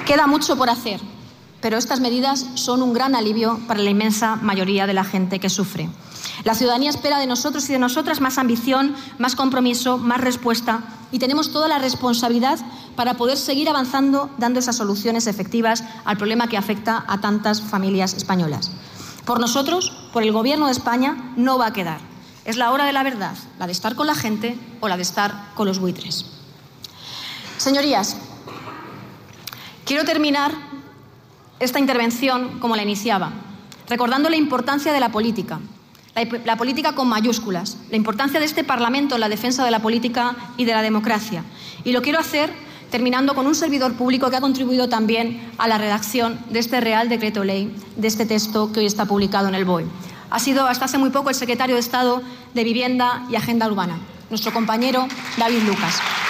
Queda mucho por hacer, pero estas medidas son un gran alivio para la inmensa mayoría de la gente que sufre. La ciudadanía espera de nosotros y de nosotras más ambición, más compromiso, más respuesta, y tenemos toda la responsabilidad para poder seguir avanzando dando esas soluciones efectivas al problema que afecta a tantas familias españolas. Por nosotros, por el Gobierno de España, no va a quedar. Es la hora de la verdad, la de estar con la gente o la de estar con los buitres. Señorías, quiero terminar esta intervención como la iniciaba, recordando la importancia de la política con mayúsculas, la importancia de este Parlamento en la defensa de la política y de la democracia. Y lo quiero hacer terminando con un servidor público que ha contribuido también a la redacción de este Real Decreto Ley, de este texto que hoy está publicado en el BOE. Ha sido hasta hace muy poco el secretario de Estado de Vivienda y Agenda Urbana, nuestro compañero David Lucas.